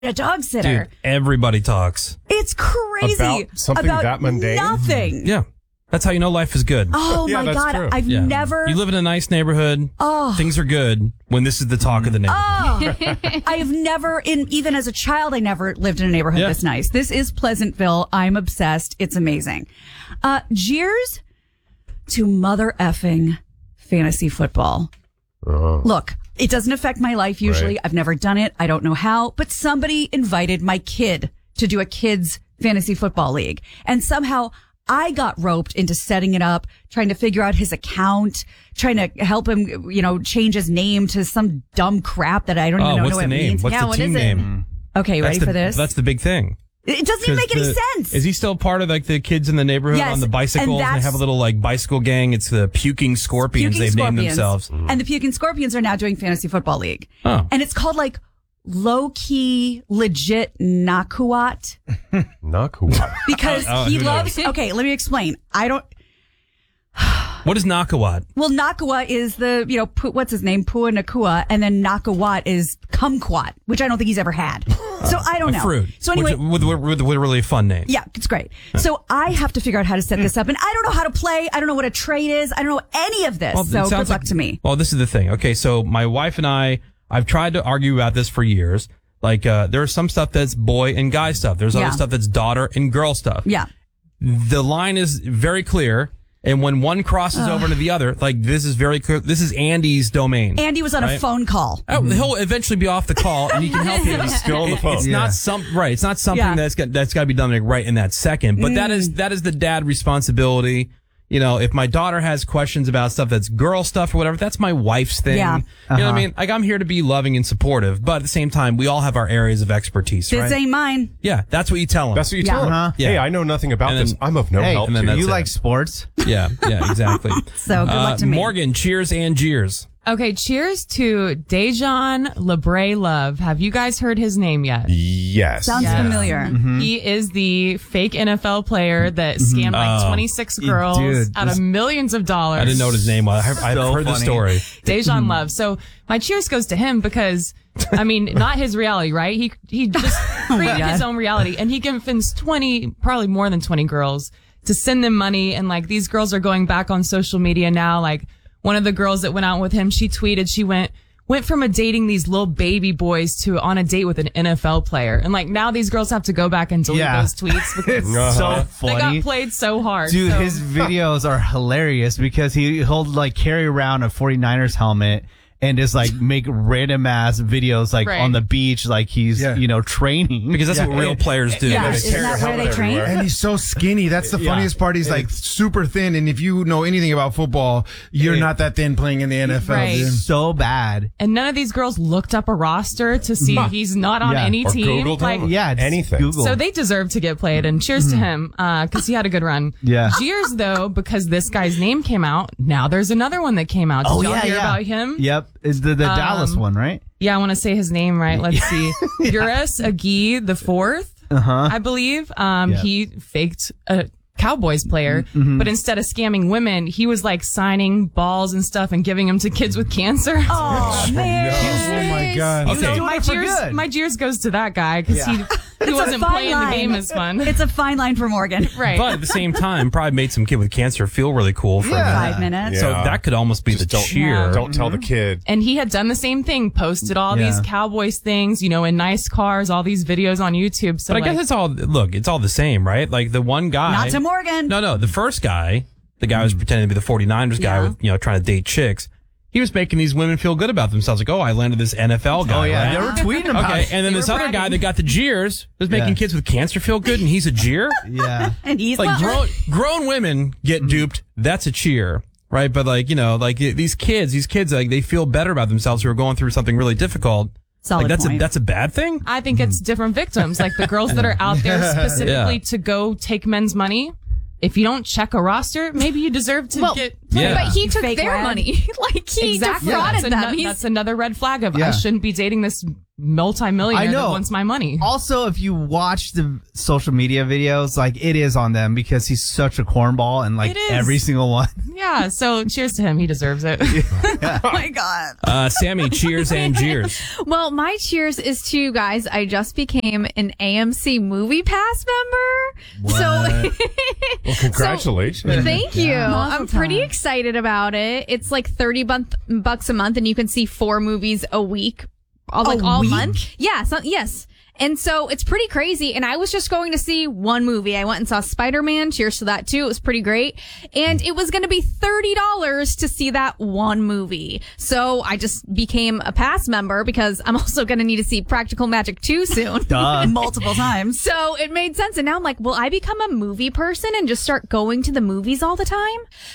a dog sitter. Dude, everybody talks. It's crazy. About something that mundane? Nothing. Yeah. That's how you know life is good. Oh Yeah, my that's God. true. I've never. You live in a nice neighborhood. Oh. Things are good when this is the talk of the neighborhood. Oh, I have never, even as a child, I never lived in a neighborhood this nice. This is Pleasantville. I'm obsessed. It's amazing. Cheers to mother effing fantasy football. Look, it doesn't affect my life usually. Right. I've never done it. I don't know how, but somebody invited my kid to do a kids fantasy football league. And somehow I got roped into setting it up, trying to figure out his account, trying to help him, change his name to some dumb crap that I don't even know what's what the it name? means. What's the what team is it? name? Okay, ready for this? That's the big thing. It doesn't even make any sense. Is he still part of like the kids in the neighborhood Yes, on the bicycles? and They have a little like bicycle gang. It's the Puking Scorpions. They've named themselves. And the Puking Scorpions are now doing fantasy football league. Oh. And it's called like low-key legit Nakuat Nakuat. because he who loves. Okay, let me explain. What is Nakawat? Well, Nakua is the, what's his name? Pua Nakua. And then Nakawat is kumquat, which I don't think he's ever had. So I don't know. Fruit. So anyway. With a really fun name. Yeah, it's great. So I have to figure out how to set this up. And I don't know how to play. I don't know what a trade is. I don't know any of this. Well, so it sounds good luck to me. Well, this is the thing. Okay, so my wife and I've tried to argue about this for years. Like, there's some stuff that's boy and guy stuff. There's other stuff that's daughter and girl stuff. Yeah. The line is very clear. And when one crosses over to the other, like this is very clear. This is Andy's domain. Andy was on a phone call. Oh, he'll eventually be off the call, and he can help you. He's still on the phone. It's not It's not something that's got to be done like right in that second. But that is the dad responsibility. If my daughter has questions about stuff that's girl stuff or whatever, that's my wife's thing. Yeah. You know what I mean? Like, I'm here to be loving and supportive, but at the same time, we all have our areas of expertise, This right? ain't mine. Yeah, that's what you tell them. That's what you tell him. Yeah. Hey, I know nothing about And then- this. I'm of no help and then to that's you. it. like sports? Yeah, exactly. So good luck to me. Morgan, cheers and jeers. Okay, cheers to Dejan Lebre Love. Have you guys heard his name yet? Yes. Sounds familiar. He is the fake NFL player that scammed like 26 girls Dude, out of millions of dollars. I didn't know what his name was. I've heard the funny. story. Dejan Love. So my cheers goes to him because, not his reality, right? He just created his own reality, and he convinced 20, probably more than 20 girls to send them money. And like these girls are going back on social media now. Like one of the girls that went out with him, she tweeted, she went from dating these little baby boys to on a date with an NFL player. And like now these girls have to go back and delete those tweets because It's so they funny. got played so hard. Dude, So- his videos are hilarious because he'll like carry around a 49ers helmet and just like make random ass videos like Right. on the beach like he's, training. Because that's what real players do. Yeah, they isn't carry that a where they helmet train? everywhere. And he's so skinny. That's the funniest part. He's like super thin. And if you know anything about football, you're not that thin playing in the NFL. Right. Dude. So bad. And none of these girls looked up a roster to see he's not on Yeah. any Or team. Googled Like, him. Yeah, just Anything. Google. so they deserve to get played, and cheers to him because he had a good run. Yeah. Cheers though, because this guy's name came out. Now there's another one that came out. Did y'all hear about him? Yep. Is the Dallas one, right? Yeah, I want to say his name right. Let's see. Uras Agi the fourth, I believe. He faked a Cowboys player, but instead of scamming women, he was like signing balls and stuff and giving them to kids with cancer. Oh, man. Oh my God. Okay. So my cheers goes to a guy because he wasn't fine playing line. the game as fun. It's a fine line for Morgan. Right. But at the same time, probably made some kid with cancer feel really cool for a minute. 5 minutes. So Yeah. that could almost be the cheer. Don't tell the kid. And he had done the same thing, posted all these Cowboys things, in nice cars, all these videos on YouTube. So But I guess it's all the same, right? Like the one guy. Not to Morgan. No, the first guy, the guy who was pretending to be the 49ers guy Yeah. with, trying to date chicks. He was making these women feel good about themselves. Like, I landed this NFL guy. Oh yeah, right? they were tweeting about Okay, it. and then this other guy that got the jeers was making kids with cancer feel good, and he's a jeer? Yeah. And he's Like, not. grown women get duped. That's a cheer, right? But like, these kids, like, they feel better about themselves who are going through something really difficult. Solid Like, point. that's a bad thing? I think it's different victims, like the girls that are out there specifically to go take men's money. If you don't check a roster, maybe you deserve to get. Yeah. But he took Fake their rad. money. Like he Exactly. defrauded them. That's another red flag of Yeah. I shouldn't be dating this multi-millionaire I know. that wants my money. Also, if you watch the social media videos, like it is on them because he's such a cornball and like It is. every single one. Yeah, so cheers to him. He deserves it. Oh my God. Sammy, cheers and jeers. Well, my cheers is to you guys. I just became an AMC Movie Pass member. So Well, congratulations. thank you. I'm Mazel pretty tov. excited about it. It's like $30 a month and you can see 4 movies a week. All week? month. Yeah. Yes. And so it's pretty crazy. And I was just going to see one movie. I went and saw Spider-Man. Cheers to that too. It was pretty great. And it was going to be $30 to see that one movie. So I just became a pass member because I'm also going to need to see Practical Magic 2 soon. Multiple times. So it made sense. And now I'm like, will I become a movie person and just start going to the movies all the time?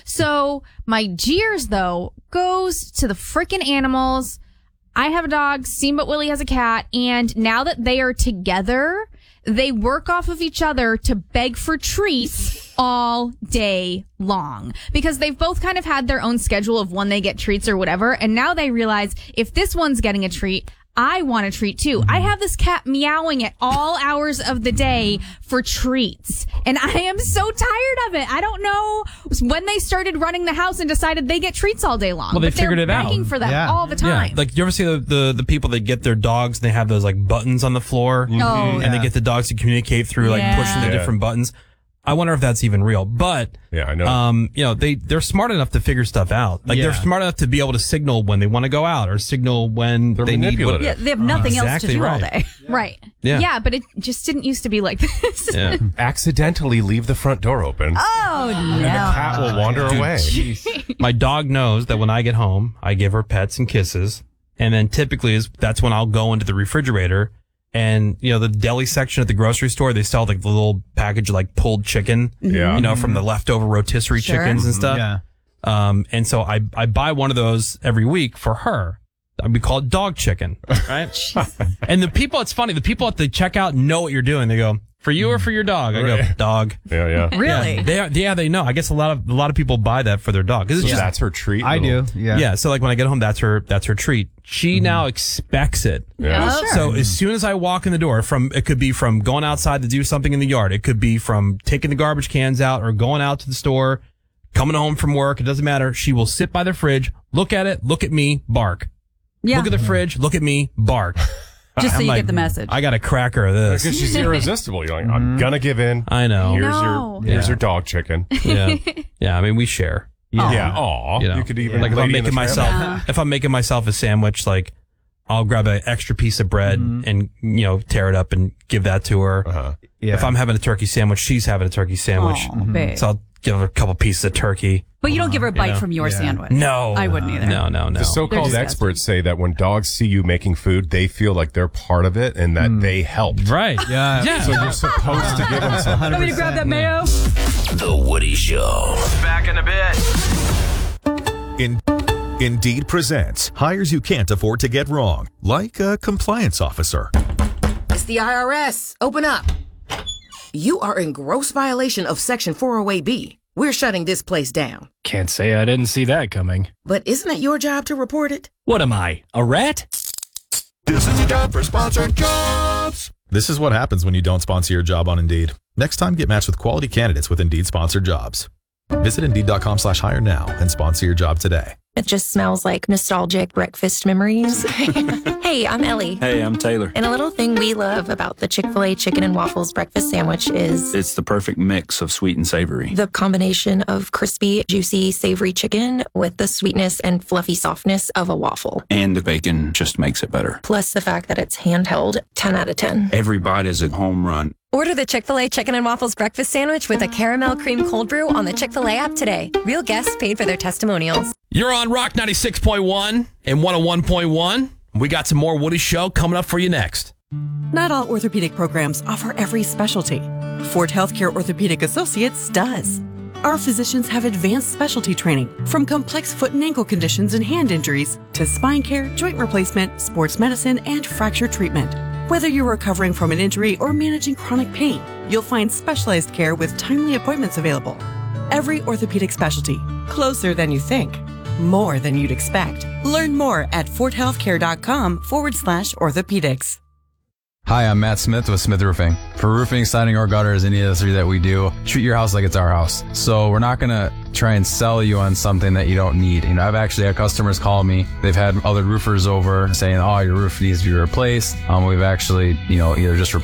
So my jeers though goes to the freaking animals. I have a dog, Steamboat Willie has a cat, and now that they are together, they work off of each other to beg for treats all day long because they've both kind of had their own schedule of when they get treats or whatever. And now they realize if this one's getting a treat, I want a treat too. I have this cat meowing at all hours of the day for treats. And I am so tired of it. I don't know when they started running the house and decided they get treats all day long. Well, they but they're figured it out. begging for them Yeah. all the time. Yeah, like you ever see the people that get their dogs and they have those like buttons on the floor, Oh, and they get the dogs to communicate through like Yeah. pushing the Yeah. different buttons. I wonder if that's even real, but Yeah, I know. they're smart enough to figure stuff out. Like they're Yeah. smart enough to be able to signal when they want to go out or signal when They're they need. manipulative. Yeah, they have nothing else to Exactly do all right. day. Right. Yeah. Yeah, but it just didn't used to be like this. Yeah. Accidentally leave the front door open. Oh, And the no. cat will wander away. My dog knows that when I get home, I give her pets and kisses, and then typically that's when I'll go into the refrigerator. And, the deli section at the grocery store, they sell like the little package of like pulled chicken, Yeah. from the leftover rotisserie Sure. chickens and stuff. Yeah. And so I buy one of those every week for her. We call it dog chicken, right? And the people, it's funny, the people at the checkout know what you're doing. They go, for you or for your dog? I go, Right. dog. Yeah. Really? They know. I guess a lot of people buy that for their dog. 'Cause it's So just, that's her treat. I do. Yeah. yeah. So like when I get home, that's her treat. She now expects it. Yeah. Oh, sure. So as soon as I walk in the door, it could be from going outside to do something in the yard. It could be from taking the garbage cans out or going out to the store, coming home from work. It doesn't matter. She will sit by the fridge, look at it, look at me, bark. Yeah. Look at the fridge, look at me, bark. Just so I'm you like, get the message. I got a cracker of this. Because she's irresistible. You're like, I'm gonna give in. I know. No. Here's your dog chicken. Yeah. Yeah. I mean, we share. Yeah. Aw. You know. You could even Like if I'm Lady and the making Tramp. if I'm making myself a sandwich, like I'll grab an extra piece of bread and, tear it up and give that to her. Uh-huh. Yeah. If I'm having a turkey sandwich, she's having a turkey sandwich. Aw, babe. So I'll give her a couple pieces of turkey. But you don't give her a bite know. from your Yeah. sandwich. No. I wouldn't either. No. The so-called disgusting. experts say that when dogs see you making food, they feel like they're part of it and that they helped. Right. Yeah. Yeah. So you're supposed to give them something. Want me to grab that mayo? The Woody Show. Back in a bit. Indeed presents hires you can't afford to get wrong, like a compliance officer. It's the IRS. Open up. You are in gross violation of Section 408B. We're shutting this place down. Can't say I didn't see that coming. But isn't it your job to report it? What am I, a rat? This is your job for sponsored jobs. This is what happens when you don't sponsor your job on Indeed. Next time, get matched with quality candidates with Indeed sponsored jobs. Visit Indeed.com/hire now and sponsor your job today. It just smells like nostalgic breakfast memories. Hey, I'm Ellie. Hey, I'm Taylor. And a little thing we love about the Chick-fil-A chicken and waffles breakfast sandwich is It's the perfect mix of sweet and savory. the combination of crispy, juicy, savory chicken with the sweetness and fluffy softness of a waffle. And the bacon just makes it better. Plus the fact that it's handheld, 10 out of 10. Every bite is a home run. Order the Chick-fil-A Chicken and Waffles breakfast sandwich with a caramel cream cold brew on the Chick-fil-A app today. Real guests paid for their testimonials. You're on Rock 96.1 and 101.1. We got some more Woody Show coming up for you next. Not all orthopedic programs offer every specialty. Ford Healthcare Orthopedic Associates does. Our physicians have advanced specialty training, from complex foot and ankle conditions and hand injuries to spine care, joint replacement, sports medicine, and fracture treatment. Whether you're recovering from an injury or managing chronic pain, you'll find specialized care with timely appointments available. Every orthopedic specialty, closer than you think. more than you'd expect. Learn more at forthealthcare.com/orthopedics. Hi, I'm Matt Smith with Smith Roofing. For roofing, siding, or gutters, any of the three that we do, treat your house like it's our house. So we're not going to try and sell you on something that you don't need. I've actually had customers call me. They've had other roofers over saying, oh, your roof needs to be replaced. We've actually, either just